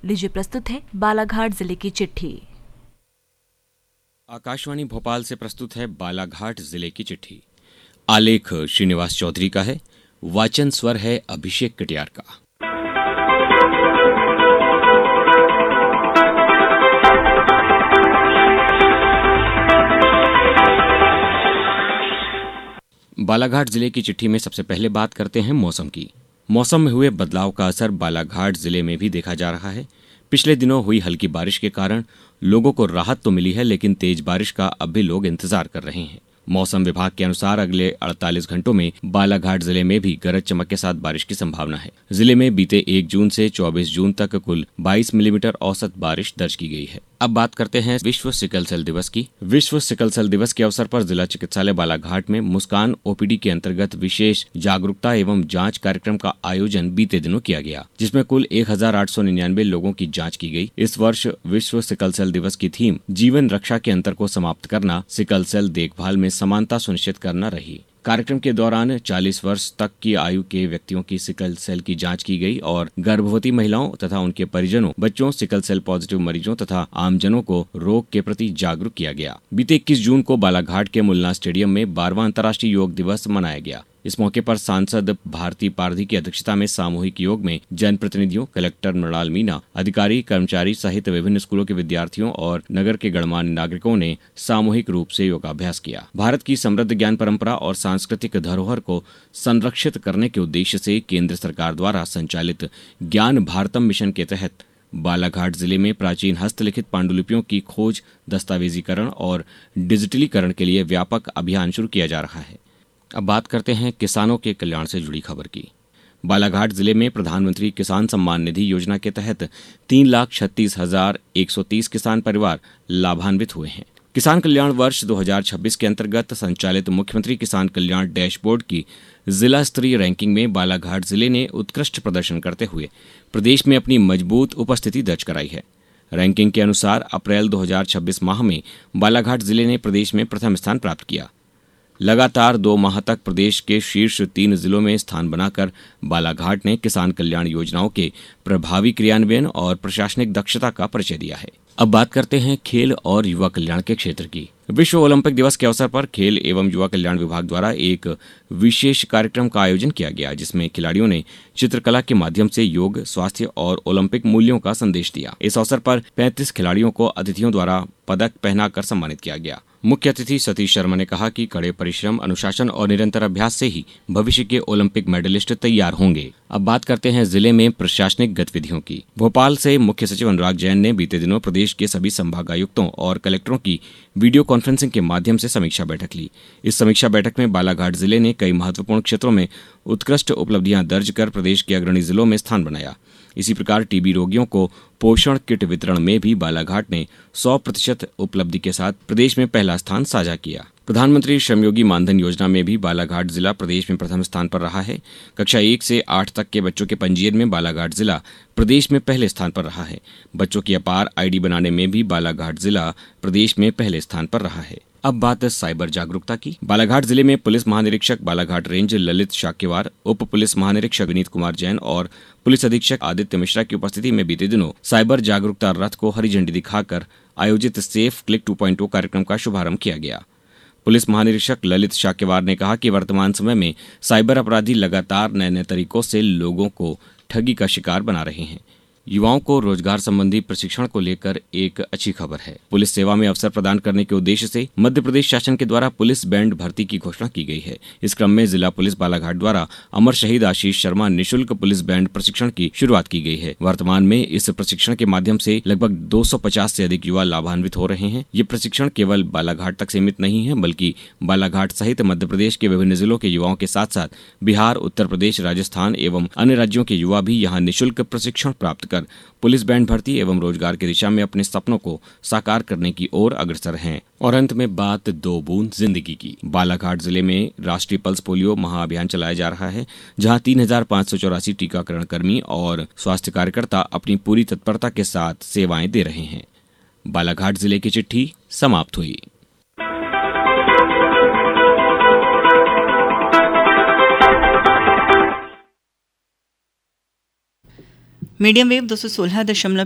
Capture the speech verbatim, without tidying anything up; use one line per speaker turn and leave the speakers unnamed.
लीजिए प्रस्तुत है बालाघाट जिले की चिट्ठी।
आकाशवाणी भोपाल से प्रस्तुत है बालाघाट जिले की चिट्ठी। आलेख श्रीनिवास चौधरी का है, वाचन स्वर है अभिषेक कटियार का। बालाघाट जिले की चिट्ठी में सबसे पहले बात करते हैं मौसम की। मौसम में हुए बदलाव का असर बालाघाट जिले में भी देखा जा रहा है। पिछले दिनों हुई हल्की बारिश के कारण लोगों को राहत तो मिली है, लेकिन तेज बारिश का अब भी लोग इंतजार कर रहे हैं। मौसम विभाग के अनुसार अगले अड़तालीस घंटों में बालाघाट जिले में भी गरज चमक के साथ बारिश की संभावना है। जिले में बीते एक जून से चौबीस जून तक कुल बाईस मिलीमीटर औसत बारिश दर्ज की गई है। अब बात करते हैं विश्व सिकल सेल दिवस की। विश्व सिकल सेल दिवस के अवसर पर जिला चिकित्सालय बालाघाट में मुस्कान ओपीडी के अंतर्गत विशेष जागरूकता एवं जांच कार्यक्रम का आयोजन बीते दिनों किया गया, जिसमें कुल एक हजार आठ सौ निन्यानवे लोगों की जांच की गई। इस वर्ष विश्व सिकल सेल दिवस की थीम जीवन रक्षा के अंतर को समाप्त करना, सिकल सेल देखभाल में समानता सुनिश्चित करना रही। कार्यक्रम के दौरान चालीस वर्ष तक की आयु के व्यक्तियों की सिकल सेल की जांच की गई और गर्भवती महिलाओं तथा उनके परिजनों, बच्चों, सिकल सेल पॉजिटिव मरीजों तथा आमजनों को रोग के प्रति जागरूक किया गया। बीते इक्कीस जून को बालाघाट के मुन्ना स्टेडियम में बारहवां अंतर्राष्ट्रीय योग दिवस मनाया गया। इस मौके पर सांसद भारती पारधी की अध्यक्षता में सामूहिक योग में जनप्रतिनिधियों, कलेक्टर मृणाल मीणा, अधिकारी, कर्मचारी सहित विभिन्न स्कूलों के विद्यार्थियों और नगर के गणमान्य नागरिकों ने सामूहिक रूप से योगाभ्यास किया। भारत की समृद्ध ज्ञान परंपरा और सांस्कृतिक धरोहर को संरक्षित करने के उद्देश्य से केंद्र सरकार द्वारा संचालित ज्ञान भारतम मिशन के तहत बालाघाट जिले में प्राचीन हस्तलिखित पांडुलिपियों की खोज, दस्तावेजीकरण और डिजिटलीकरण के लिए व्यापक अभियान शुरू किया जा रहा है। अब बात करते हैं किसानों के कल्याण से जुड़ी खबर की। बालाघाट जिले में प्रधानमंत्री किसान सम्मान निधि योजना के तहत तीन लाख छत्तीस हजार एक सौ तीस किसान परिवार लाभान्वित हुए हैं। किसान कल्याण वर्ष दो हजार छब्बीस के अंतर्गत संचालित मुख्यमंत्री किसान कल्याण डैशबोर्ड की जिला स्तरीय रैंकिंग में बालाघाट जिले ने उत्कृष्ट प्रदर्शन करते हुए प्रदेश में अपनी मजबूत उपस्थिति दर्ज कराई है। रैंकिंग के अनुसार अप्रैल दो हजार छब्बीस माह में बालाघाट जिले ने प्रदेश में प्रथम स्थान प्राप्त किया। लगातार दो माह तक प्रदेश के शीर्ष तीन जिलों में स्थान बनाकर बालाघाट ने किसान कल्याण योजनाओं के प्रभावी क्रियान्वयन और प्रशासनिक दक्षता का परिचय दिया है। अब बात करते हैं खेल और युवा कल्याण के क्षेत्र की। विश्व ओलंपिक दिवस के अवसर पर खेल एवं युवा कल्याण विभाग द्वारा एक विशेष कार्यक्रम का आयोजन किया गया, जिसमें खिलाड़ियों ने चित्रकला के माध्यम से योग, स्वास्थ्य और ओलंपिक मूल्यों का संदेश दिया। इस अवसर पर पैंतीस खिलाड़ियों को अतिथियों द्वारा पदक पहनाकर सम्मानित किया गया। मुख्य अतिथि सतीश शर्मा ने कहा कि कड़े परिश्रम, अनुशासन और निरंतर अभ्यास से ही भविष्य के ओलंपिक मेडलिस्ट तैयार होंगे। अब बात करते हैं जिले में प्रशासनिक गतिविधियों की। भोपाल से मुख्य सचिव अनुराग जैन ने बीते दिनों प्रदेश के सभी संभागायुक्तों और कलेक्टरों की वीडियो कॉन्फ्रेंसिंग के माध्यम से समीक्षा बैठक ली। इस समीक्षा बैठक में बालाघाट जिले ने कई महत्वपूर्ण क्षेत्रों में उत्कृष्ट उपलब्धियां दर्ज कर प्रदेश के अग्रणी जिलों में स्थान बनाया। इसी प्रकार टीबी रोगियों को पोषण किट वितरण में भी बालाघाट ने सौ प्रतिशत उपलब्धि के साथ प्रदेश में पहला स्थान साझा किया। प्रधानमंत्री श्रमयोगी मानधन योजना में भी बालाघाट जिला प्रदेश में प्रथम स्थान पर रहा है। कक्षा एक से आठ तक के बच्चों के पंजीयन में बालाघाट जिला प्रदेश में पहले स्थान पर रहा है। बच्चों की अपार आईडी बनाने में भी बालाघाट जिला प्रदेश में पहले स्थान पर रहा है। अब बात साइबर जागरूकता की। बालाघाट जिले में पुलिस महानिरीक्षक बालाघाट रेंज ललित शाक्यवार, उप पुलिस महानिरीक्षक विनीत कुमार जैन और पुलिस अधीक्षक आदित्य मिश्रा की उपस्थिति में बीते दिनों साइबर जागरूकता रथ को हरी झंडी दिखाकर आयोजित सेफ क्लिक टू पॉइंट ओ कार्यक्रम का शुभारंभ किया गया। पुलिस महानिरीक्षक ललित शाक्यवार ने कहा कि वर्तमान समय में साइबर अपराधी लगातार नए नए तरीकों से लोगों को ठगी का शिकार बना रहे हैं। युवाओं को रोजगार संबंधी प्रशिक्षण को लेकर एक अच्छी खबर है। पुलिस सेवा में अवसर प्रदान करने के उद्देश्य से मध्य प्रदेश शासन के द्वारा पुलिस बैंड भर्ती की घोषणा की गई है। इस क्रम में जिला पुलिस बालाघाट द्वारा अमर शहीद आशीष शर्मा निःशुल्क पुलिस बैंड प्रशिक्षण की शुरुआत की गई है। वर्तमान में इस प्रशिक्षण के माध्यम से लगभग दो सौ पचास से अधिक युवा लाभान्वित हो रहे हैं। ये प्रशिक्षण केवल बालाघाट तक सीमित नहीं है, बल्कि बालाघाट सहित मध्य प्रदेश के विभिन्न जिलों के युवाओं के साथ साथ बिहार, उत्तर प्रदेश, राजस्थान एवं अन्य राज्यों के युवा भी यहाँ निःशुल्क प्रशिक्षण प्राप्त कर पुलिस बैंड भर्ती एवं रोजगार की दिशा में अपने सपनों को साकार करने की ओर अग्रसर हैं। और अंत में बात दो बूंद जिंदगी की। बालाघाट जिले में राष्ट्रीय पल्स पोलियो महाअभियान चलाया जा रहा है, जहां तीन हजार पाँच सौ चौरासी टीकाकरण कर्मी और स्वास्थ्य कार्यकर्ता अपनी पूरी तत्परता के साथ सेवाएं दे रहे हैं। बालाघाट जिले की चिट्ठी समाप्त हुई।
मीडियम वेव दो सौ सोलह दशमलव